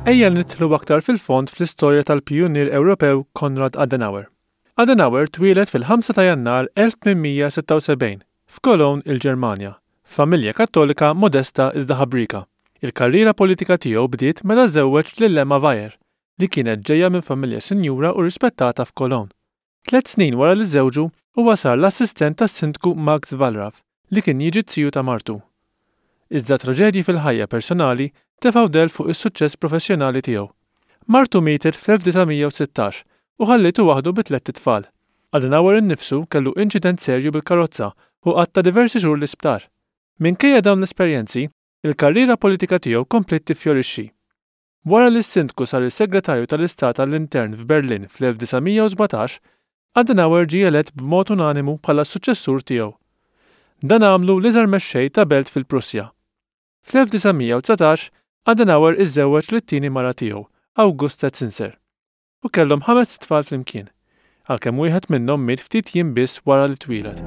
Ejja nidħlu aktar fil-fond fl-istorja tal-pjunier Ewropew Konrad Adenauer. Adenauer twieled fil-5 ta' Jannar 1876 f'Cologne, il-Ġermanja, familja Kattolika modesta iżda ħabrika. Il-karriera politika tiegħu bdiet meta żewweġ lil Emma Weyer, li kienet ġejja minn familja sinjura u rispettata f'Cologne. 3 snin wara li żewġu huwa sar l-assistent tas-sindku Max Wallraff li kien jiġi tziju ta' martu. Iżda traġedji fil-ħajja personali tefgħu del fuq is-suċċess professjonali tiegħu. Martu mietet fl-1916 u ħallitu waħdu b'3 tfal. Adenauer innifsu kellu inċident serju bil-karozza u qatta diversi xhur l-isptar. Minkejja dawn l-esperjenzi, il-karriera politika tiegħu komplet tiffjorixxi. Wara li s-sindku sar is-segretarju tal-Istat għall-Intern f'Berlin fl-1917, Adenauer ġie elett b'mod unanimu bħala s-suċċessur tiegħu. Dan għamlu l-iżgħar mexxej ta' belt fil-Prussja. Fl-1919 Adenauer iżżewweġ lit-tieni mara tiegħu, Augusta Zinser, u kellhom 5 tfal flimkien, għalkemm wieħed minnhom miet ftit jiem biss wara li twieled.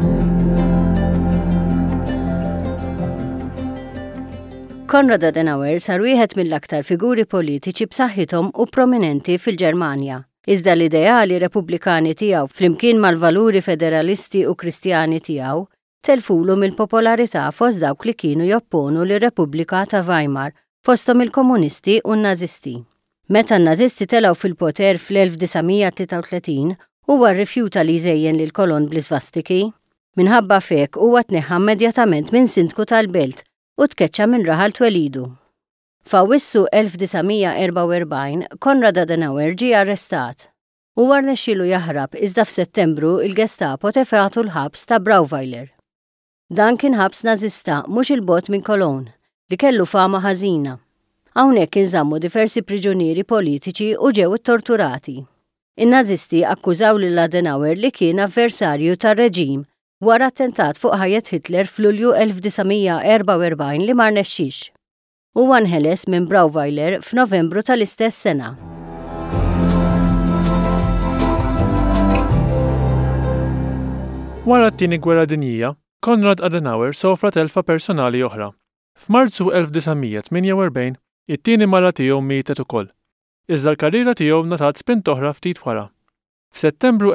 Konrad Adenauer sar wieħed mill-aktar figuri politiċi b'saħħithom u prominenti fil-Ġermanja. Iżda l-ideali repubblikani tiegħu flimkien mal-valuri federalisti u kristjani tiegħu telfulu mill-popolarità fost dawk li kienu jopponu lir-Repubblika ta' Weimar fosthom il-komunisti u n-Nazisti. Meta n-Nazisti telgħu fil-poter fl-1933 huwa rrifjuta li jżejjen lil kolon bl-isvastiki. Minħabba fek huwa tneħħa immedjatament minn sindku tal-belt u tkeċċa minn raħal twelidu. F'Awwissu 1944 Konrad Adenauer ġie arrestat. Huwa rnexxielu jaħrab iżda f'Settembru il-Gestapo tefgħatu l-ħabs ta' Brauweiler. Dan kien ħabs Nażista mhux il-bogħod minn Cologne li kellu fama ħażina. Hawnhekk inżammu diversi priġunieri politiċi u ġew ittorturati. In-Nażisti akkużaw lil Adenauer li kien avversarju tar-reġim wara attentat fuq ħajjet Hitler f'Lulju 1944 li ma rnexxix. Huwa nħeles minn Brauweiler f'Novembru tal-istess sena. Wara t-tieni gwerra dinjija, Konrad Adenauer sofra telfa personali oħra. F'Marzu 1948, it-tieni mara tiegħu mietet ukoll. Iżda l-karriera tiegħu natat spint oħra ftit wara. F'Settembru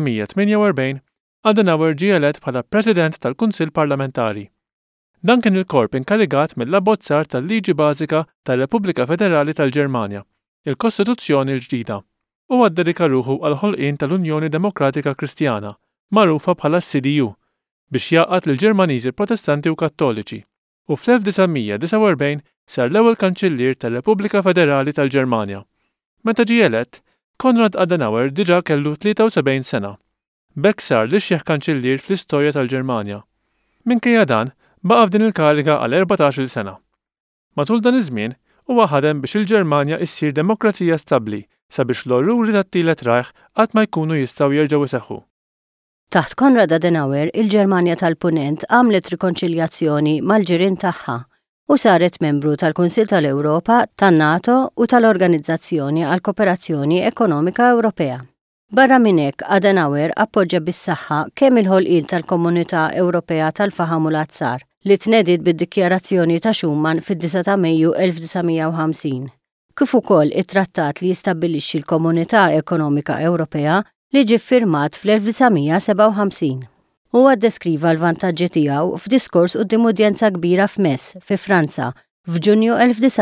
1948, Adenauer ġie elett bħala President tal-Kunsill Parlamentari. Dan kien il-korp inkarigat mill-abbozzar tal-Liġi Bażika tar-Repubblika Federali tal-Ġermanja, il-Kostituzzjoni l-ġdida, u għaddedika ruħu għal ħolqien tal-Unjoni Demokratika Kristjana, magħrufa bħala CDU, biex jaqgħad lill-Ġermaniżi Protestanti u Kattoliċi, u fl-1949 sar l-ewwel kanċillier tar-Repubblika Federali tal-Ġermanja. Meta ġie elett, Konrad Adenauer diġà kellu 73 sena. B'hekk sar l-ixjeħ kanċillier fl-istorja tal-Ġermanja. Minkejja dan, baqa' f'din il-kariga għal 14-il sena. Matul dan iż-żmien, huwa ħadem biex il-Ġermanja issir demokrazija stabbli sabiex l-orruri tat-tielet Reich qatt ma jkunu jistgħu jerġgħu iseħħu. Taħt Konrad Adenauer, il-Ġermanja tal-Punent għamlet rikonċiljazzjoni mal-ġirien tagħha u saret membru tal-Kunsill tal-Ewropa, tan-NATO u tal-Organizzazzjoni għal Kooperazzjoni Ekonomika Ewropea. Barra minn hekk, Adenauer appoġġja bis-saħħa kemm il-ħolqien tal-Komunità Ewropea tal-Faħam u l-Azzar li tnediet bid-Dikjarazzjoni ta' Schuman fid-9 ta' Mejju 1950, kif ukoll it-trattat li jistabbilixxi l-Komunità Ekonomika Ewropea li ġie ffirmat fl-1957. Huwa ddeskriva l-vantaġġi tiegħu f'diskors quddiem udjenza kbira f'Metz fi Franza f'Ġunju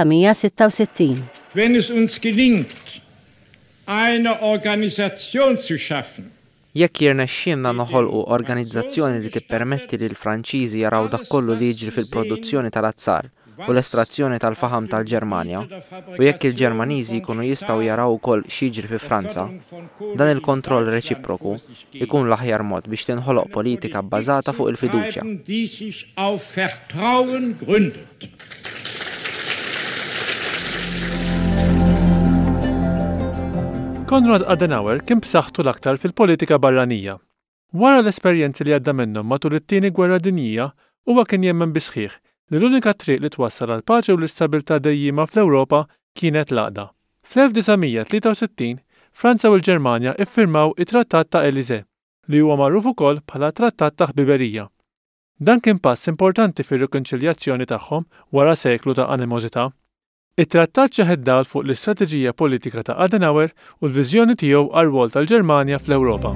1966. Wenn es uns gelingt, eine Organisation zu schaffen. Jekk jirnexxielna noħolqu organizzazzjoni li tippermetti lil Franċiżi jaraw dak kollu li jiġri fil-produzzjoni tal-azzar u l-estrazzjoni tal-faħam tal-Ġermanja, u jekk il-Ġermaniżi jkunu jistgħu jaraw ukoll x'jiġri fi Franza, dan il-kontroll reċiproku jkun l-aħjar mod biex tinħoloq politika bbażata fuq il-fiduċja. Konrad Adenauer kien b'saħħtu l-aktar fil-politika barranija. Wara l-esperjenzi li għadda minnhom matul it-tieni gwerra dinjija, huwa kien jemmen bi sħiħ li l-unika triq li twassal għal paċi u l-istabilità dejjima fl-Ewropa kienet l-għaqda. Fl-1963, Franza u l-Ġermanja iffirmaw it-Trattat ta' Élysée, li huwa magħruf ukoll bħala Trattat ta' ħbiberija. Dan kien pass importanti fir-rikonċiljazzjoni tagħhom wara seklu ta' animożità. It-trattat ċaħed dawl fuq l-istrateġija politika ta' Adenauer u l-viżjoni tiegħu għar-rwol tal-Ġermanja fl-Ewropa.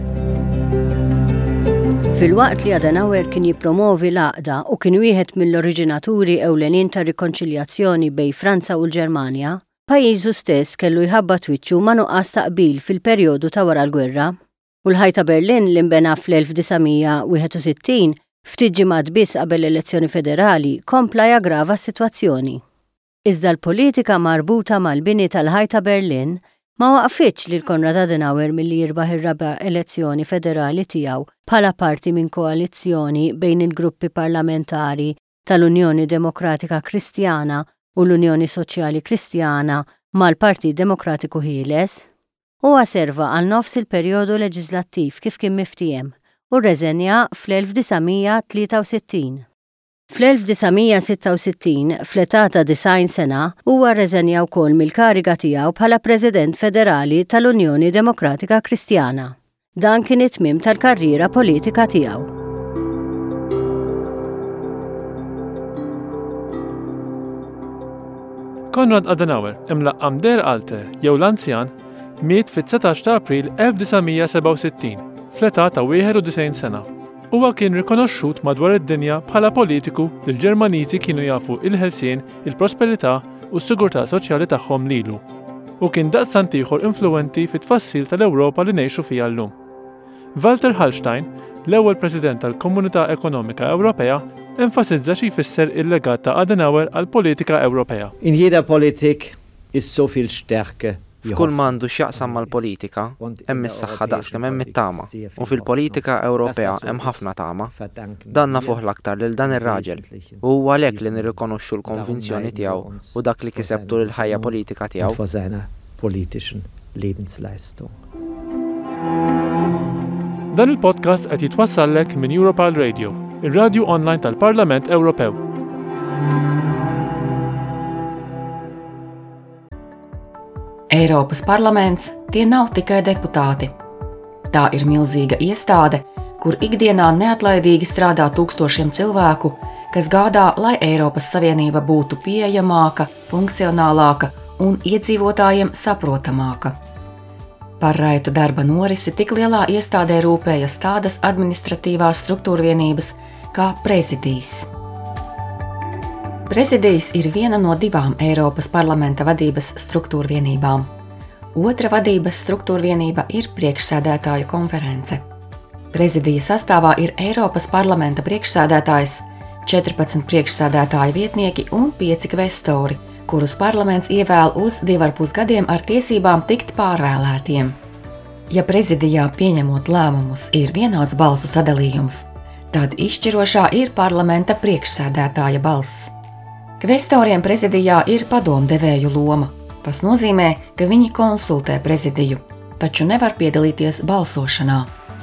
Fil-waqt li Adenauer kien jippromovi l-għaqda u kien wieħed mill-oriġinaturi ewlenin ta' rikonċiljazzjoni bejn Franza u l-Ġermanja, pajjiżu stess kellu jħabba twiċċu ma' nuqqas taqbil fil-perjodu ta' wara l-gwerra. U l-ħajta Berlin li nbena fl-1961 ftit ġimgħat biss qabel l-elezzjoni federali kompla jaggrava s-sitwazzjoni. Iżda l-politika marbuta mal-bini tal-ħajta Berlin ma waqfitx lil Konrad Adenauer milli jirbaħ ir-raba' elezzjoni federali tiegħu bħala parti minn koalizzjoni bejn il-gruppi parlamentari tal-Unjoni Demokratika Kristjana u l-Unjoni Soċjali Kristjana mal-Partit Demokratiku Ħieles. Huwa serva għal nofs il-perjodu leġislattiv kif kien miftiem u rreżenja fl-1963. Fl-1966, fl-età ta' 90 sena, huwa rreżenja wkoll mill-kariga tiegħu bħala President Federali tal-Unjoni Demokratika Kristjana. Dan kien it-tmiem tal-karriera politika tiegħu. Konrad Adenauer, imlaqqam Der Alte jew l-Anzjan, miet fit-19 ta' April 1967, fl-età ta' 91 sena. Huwa kien rikonoxxut madwar id-dinja bħala politiku li l-Ġermaniżi kienu jafu il-ħelsien, il-prosperità u s-sigurtà soċjali tagħhom lilu. U kien daqstant ieħor influenti fit-tfassil tal-Ewropa li ngħixu fiha llum. Walter Hallstein, l-ewwel President tal-Komunità Ekonomika Ewropea, enfasizza xi jfisser il-legat ta' Adenauer għall-politika Ewropea. In jeder Politik ist so viel Stärke. F'kull mandu x'jaqsam mal-politika, hemm is-saħħa daqskemm hemm it-tama, u fil-politika Ewropea hemm ħafna tama. Dan nafuh l-aktar lil dan ir-raġel, u huwa għalhekk li nirrikonoxxu l-konvinzjoni tiegħu u dak li kisebtu lill-ħajja politika tiegħu. Dan il-podcast qed jitwassallek minn Europal Radio, ir-radju online tal-Parlament Ewropew. Eiropas parlaments tie nav tikai deputāti. Tā ir milzīga iestāde, kur ikdienā neatlaidīgi strādā tūkstošiem cilvēku, kas gādā, lai Eiropas Savienība būtu pieejamāka, funkcionālāka un iedzīvotājiem saprotamāka. Par raitu darba norisi tik lielā iestādē rūpējas tādas administratīvās struktūrvienības kā prezidijs. Prezidijs ir viena no 2 Eiropas parlamenta vadības struktūrvienībām. Otra vadības struktūrvienība ir priekšsēdētāju konference. Prezidija sastāvā ir Eiropas parlamenta priekšsēdētājs, 14 priekšsēdētāju vietnieki un 5 kvestori, kurus parlaments ievēl uz 2,5 gadiem ar tiesībām tikt pārvēlētiem. Ja prezidijā pieņemot lēmumus ir vienāds balsu sadalījums, tad izšķirošā ir parlamenta priekšsēdētāja balss. Kvestoriem prezidijā ir padomdevēju loma, kas nozīmē, ka viņi konsultē prezidiju, taču nevar piedalīties balsošanā.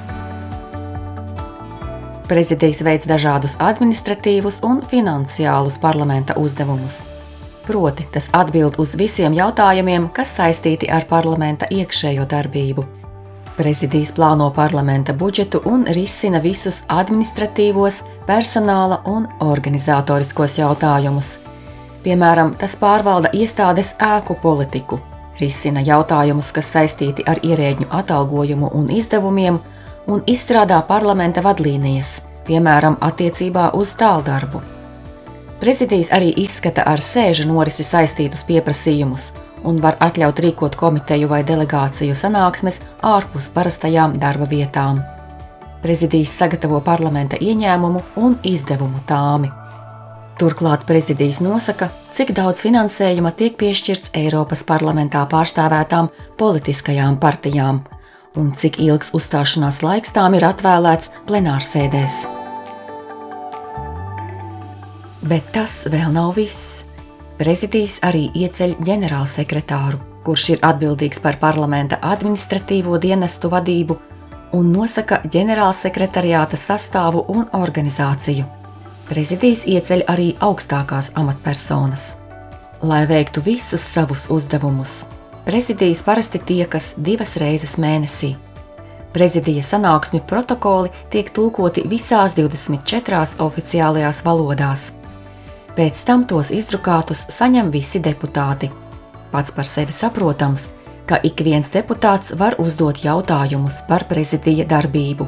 Prezidijs veic dažādus administratīvus un finansiālus parlamenta uzdevumus. Proti, tas atbild uz visiem jautājumiem, kas saistīti ar parlamenta iekšējo darbību. Prezidijs plāno parlamenta budžetu un risina visus administratīvos, personāla un organizatoriskos jautājumus. Piemēram, tas pārvalda iestādes ēku politiku, risina jautājumus, kas saistīti ar ierēģņu atalgojumu un izdevumiem, un izstrādā parlamenta vadlīnijas, piemēram, attiecībā uz tāldarbu. Prezidijs arī izskata ar sēžu norisi saistītus pieprasījumus un var atļaut rīkot komiteju vai delegāciju sanāksmes ārpus parastajām darba vietām. Prezidijs sagatavo parlamenta ieņēmumu un izdevumu tāmi. Turklāt prezidijs nosaka, cik daudz finansējuma tiek piešķirts Eiropas parlamentā pārstāvētām politiskajām partijām un cik ilgs uzstāšanās laiks tām ir atvēlēts plenārsēdēs. Bet tas vēl nav viss. Prezidijs arī ieceļ ģenerālsekretāru, kurš ir atbildīgs par parlamenta administratīvo dienestu vadību un nosaka ģenerālsekretariāta sastāvu un organizāciju. Prezidijs ieceļ arī augstākās amatpersonas. Lai veiktu visus savus uzdevumus, prezidijs parasti tiekas 2 reizes mēnesī. Prezidija sanāksmi protokoli tiek tulkoti visās 24 oficiālajās valodās. Pēc tam tos izdrukātus saņem visi deputāti. Pats par sevi saprotams, ka ik viens deputāts var uzdot jautājumus par prezidija darbību.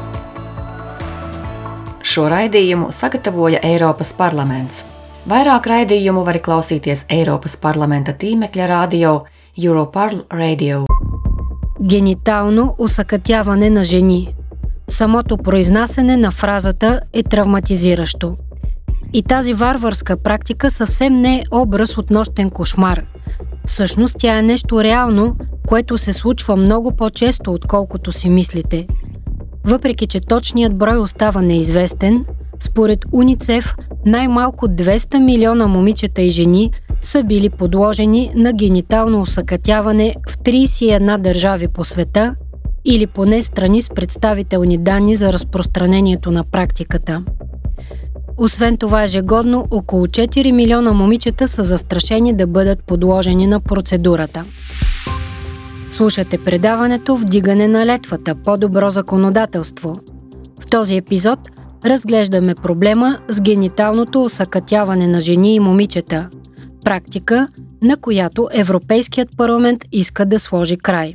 Šo raidījumu sagatavoja Eiropas parlaments. Vairāk raidījumu var klausīties Eiropas parlamenta tīmekļa radio Europarl Radio. Генитално усъкътяване на жени. Самото произнасяне на фразата е травматизиращо. И тази варварска практика съвсем не е образ от нощен кошмар. Всъщност тя е нещо реално, което се случва много по-често, отколкото си мислите. Въпреки че точният брой остава неизвестен, според УНИЦЕФ най-малко 200 милиона момичета и жени са били подложени на генитално усъкътяване в 31 държави по света или поне страни с представителни данни за разпространението на практиката. Освен това, ежегодно около 4 милиона момичета са застрашени да бъдат подложени на процедурата. Слушате предаването "Вдигане на летвата. По-добро законодателство". В този епизод разглеждаме проблема с гениталното усъкътяване на жени и момичета. Практика, на която Европейският парламент иска да сложи край.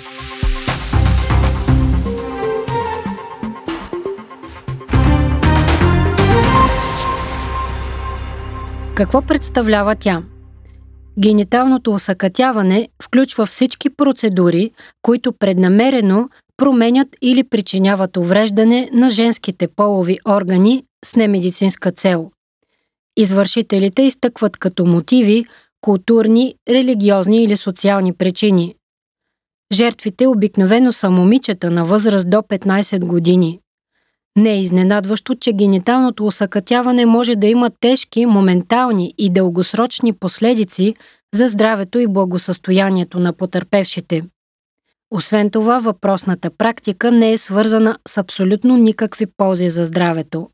Какво представлява тя? Гениталното усъкътяване включва всички процедури, които преднамерено променят или причиняват увреждане на женските полови органи с немедицинска цел. Извършителите изтъкват като мотиви културни, религиозни или социални причини. Жертвите обикновено са момичета на възраст до 15 години. Не е изненадващо, че гениталното усъкътяване може да има тежки, моментални и дългосрочни последици за здравето и благосъстоянието на потърпевшите. Освен това, въпросната практика не е свързана с абсолютно никакви ползи за здравето.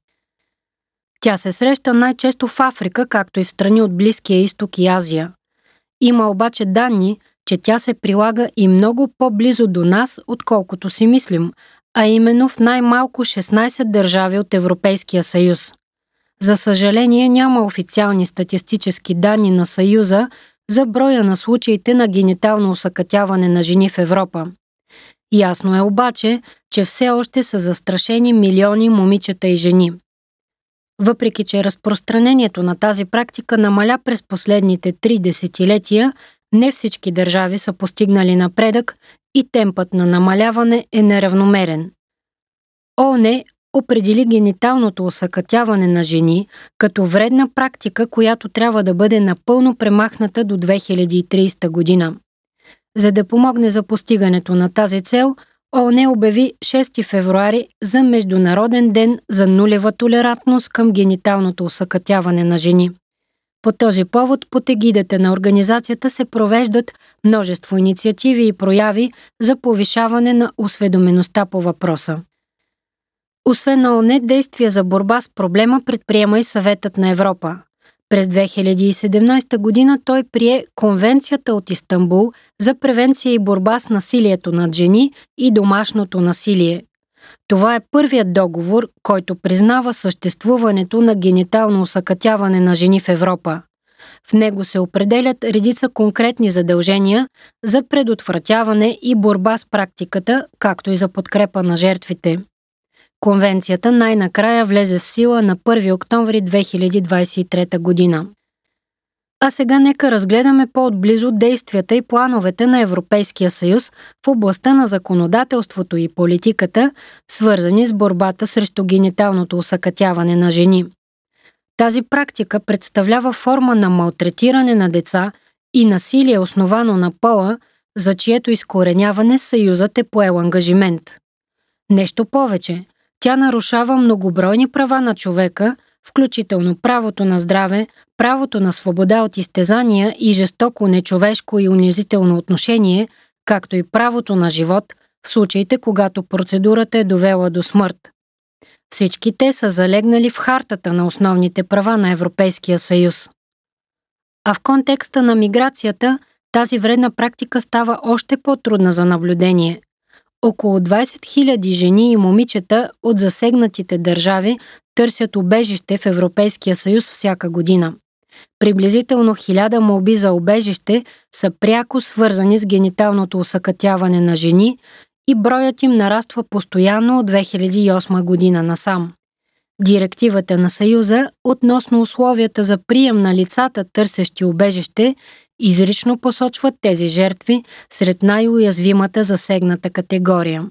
Тя се среща най-често в Африка, както и в страни от Близкия изток и Азия. Има обаче данни, че тя се прилага и много по-близо до нас, отколкото си мислим, а именно в най-малко 16 държави от Европейския съюз. За съжаление, няма официални статистически данни на Съюза за броя на случаите на генитално усъкътяване на жени в Европа. Ясно е обаче, че все още са застрашени милиони момичета и жени. Въпреки че разпространението на тази практика намаля през последните 3 десетилетия, не всички държави са постигнали напредък и темпът на намаляване е неравномерен. ООН определи гениталното усъкътяване на жени като вредна практика, която трябва да бъде напълно премахната до 2030 година. За да помогне за постигането на тази цел, ООН обяви 6 февруари за Международен ден за нулева толерантност към гениталното усъкътяване на жени. По този повод под егидата на организацията се провеждат множество инициативи и прояви за повишаване на осведомеността по въпроса. Освен ООН, действия за борба с проблема предприема и Съветът на Европа. През 2017 година той прие Конвенцията от Истанбул за превенция и борба с насилието над жени и домашното насилие. Това е първият договор, който признава съществуването на генитално усъкътяване на жени в Европа. В него се определят редица конкретни задължения за предотвратяване и борба с практиката, както и за подкрепа на жертвите. Конвенцията най-накрая влезе в сила на 1 октомври 2023 година. А сега нека разгледаме по-отблизо действията и плановете на Европейския съюз в областта на законодателството и политиката, свързани с борбата срещу гениталното усъкътяване на жени. Тази практика представлява форма на малтретиране на деца и насилие, основано на пола, за чието изкореняване Съюзът е поел ангажимент. Нещо повече, тя нарушава многобройни права на човека, включително правото на здраве, правото на свобода от изтезания и жестоко, нечовешко и унизително отношение, както и правото на живот в случаите, когато процедурата е довела до смърт. Всички те са залегнали в хартата на основните права на Европейския съюз. А в контекста на миграцията, тази вредна практика става още по-трудна за наблюдение. Около 20 000 жени и момичета от засегнатите държави търсят убежище в Европейския съюз всяка година. Приблизително 1000 молби за убежище са пряко свързани с гениталното осакатяване на жени и броят им нараства постоянно от 2008 година насам. Директивата на Съюза относно условията за прием на лицата, търсещи убежище, изрично посочват тези жертви сред най-уязвимата засегната категория.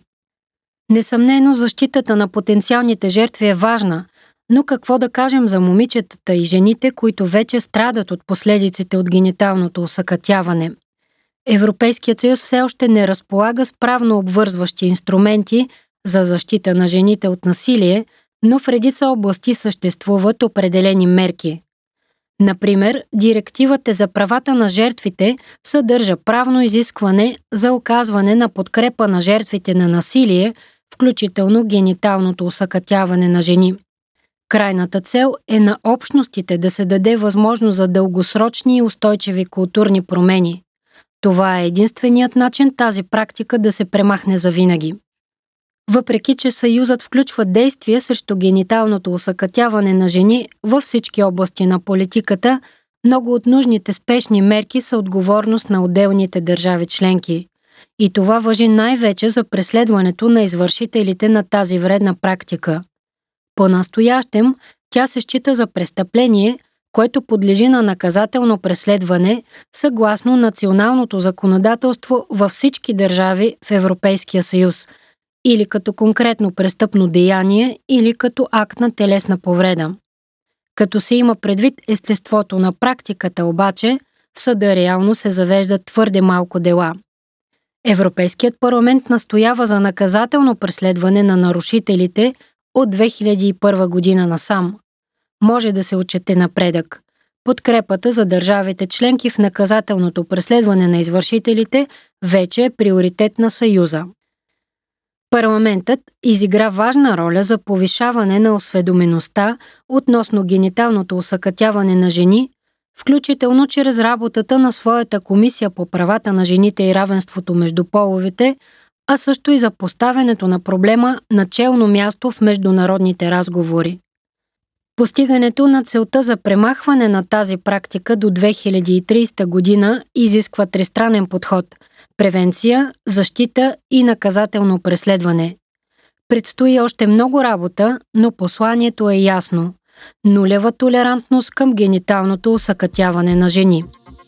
Несъмнено, защитата на потенциалните жертви е важна, но какво да кажем за момичетата и жените, които вече страдат от последиците от гениталното осакатяване? Европейският съюз все още не разполага с правно обвързващи инструменти за защита на жените от насилие, но в редица области съществуват определени мерки. Например, директивата за правата на жертвите съдържа правно изискване за оказване на подкрепа на жертвите на насилие, включително гениталното осакатяване на жени. Крайната цел е на общностите да се даде възможност за дългосрочни и устойчиви културни промени. Това е единственият начин тази практика да се премахне завинаги. Въпреки че Съюзът включва действия срещу гениталното осакатяване на жени във всички области на политиката, много от нужните спешни мерки са отговорност на отделните държави членки. И това важи най-вече за преследването на извършителите на тази вредна практика. По-настоящем тя се счита за престъпление, което подлежи на наказателно преследване съгласно националното законодателство във всички държави в Европейския съюз, или като конкретно престъпно деяние, или като акт на телесна повреда. Като се има предвид естеството на практиката обаче, в съда реално се завеждат твърде малко дела. Европейският парламент настоява за наказателно преследване на нарушителите от 2001 година насам. Може да се отчете напредък. Подкрепата за държавите членки в наказателното преследване на извършителите вече е приоритет на Съюза. Парламентът изигра важна роля за повишаване на осведомеността относно гениталното осакатяване на жени, включително чрез работата на своята комисия по правата на жените и равенството между половете, а също и за поставянето на проблема на челно място в международните разговори. Постигането на целта за премахване на тази практика до 2030 година изисква тристранен подход – превенция, защита и наказателно преследване. Предстои още много работа, но посланието е ясно – нулева толерантност към гениталното осакатяване на жени.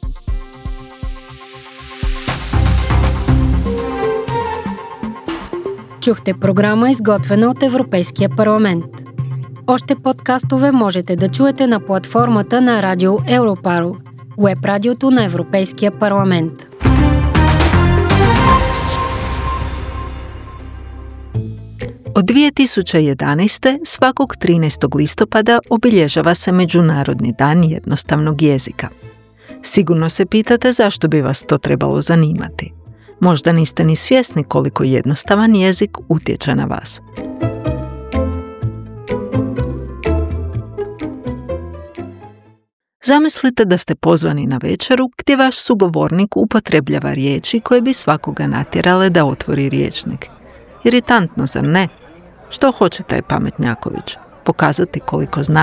Чухте програма, изготвена от Европейския парламент. Още подкастове можете да чуете на платформата на Радио Европаро, уеб-радиото на Европейския парламент. Od 2011. svakog 13. listopada obilježava se Međunarodni dan jednostavnog jezika. Sigurno se pitate zašto bi vas to trebalo zanimati. Možda niste ni svjesni koliko jednostavan jezik utječe na vas. Zamislite da ste pozvani na večeru gdje vaš sugovornik upotrebljava riječi koje bi svakoga natjerale da otvori rječnik. Iritantno, zar ne? Što hoće taj pametnjaković? Pokazati koliko zna?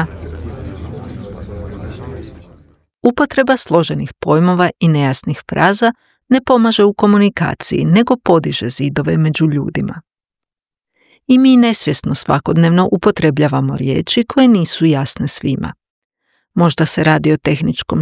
Upotreba složenih pojmova i nejasnih fraza ne pomaže u komunikaciji, nego podiže zidove među ljudima. I mi nesvjesno svakodnevno upotrebljavamo riječi koje nisu jasne svima. Možda se radi o tehničkom